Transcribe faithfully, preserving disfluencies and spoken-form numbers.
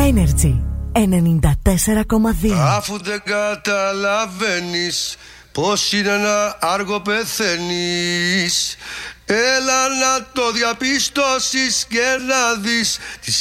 Energy ενενήντα τέσσερα κόμμα δύο. Αφού δεν καταλαβαίνεις πως είναι να άργο πεθαίνεις, έλα να το διαπιστώσεις και να δεις τις